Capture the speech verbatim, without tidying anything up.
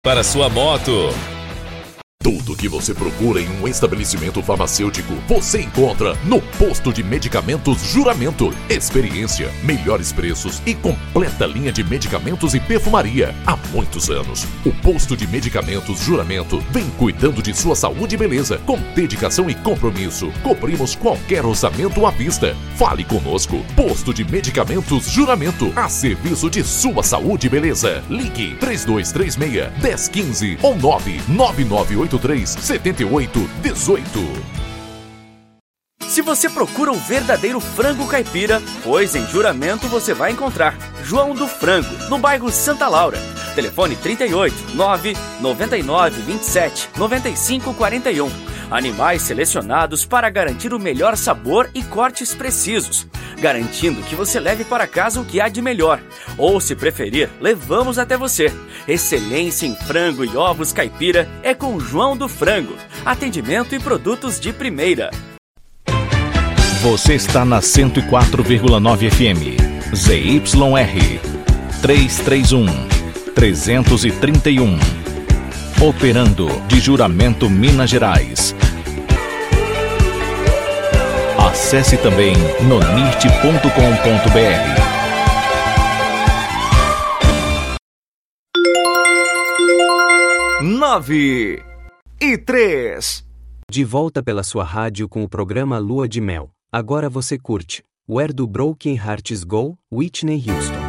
para sua moto. Tudo que você procura em um estabelecimento farmacêutico, você encontra no Posto de Medicamentos Juramento. Experiência, melhores preços e completa linha de medicamentos e perfumaria. Há muitos anos, o Posto de Medicamentos Juramento vem cuidando de sua saúde e beleza. Com dedicação e compromisso, cobrimos qualquer orçamento à vista. Fale conosco. Posto de Medicamentos Juramento, a serviço de sua saúde e beleza. Ligue três dois três seis, um zero um cinco ou nove nove nove oito três sete oito um oito. Se você procura o verdadeiro frango caipira, pois em Juramento você vai encontrar João do Frango, no bairro Santa Laura. Telefone trinta e oito, nove nove nove, vinte e sete, noventa e cinco, quarenta e um. Animais selecionados para garantir o melhor sabor e cortes precisos, garantindo que você leve para casa o que há de melhor. Ou, se preferir, levamos até você. Excelência em frango e ovos caipira é com João do Frango. Atendimento e produtos de primeira. Você está na cento e quatro vírgula nove F M. Z Y R trezentos e trinta e um. trezentos e trinta e um. Operando de Juramento, Minas Gerais. Acesse também nonirt ponto com ponto b r. Nove e três. De volta pela sua rádio com o programa Lua de Mel. Agora você curte Where Do Broken Hearts Go, Whitney Houston.